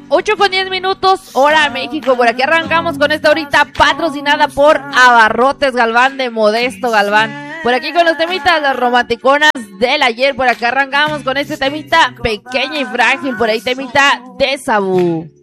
8:10, hora México. Por aquí arrancamos con esta horita patrocinada por Abarrotes Galván de Modesto Galván. Por aquí con los temitas, las romanticonas del ayer. Por acá arrancamos con este temita pequeña y frágil. Por ahí temita de Sabú.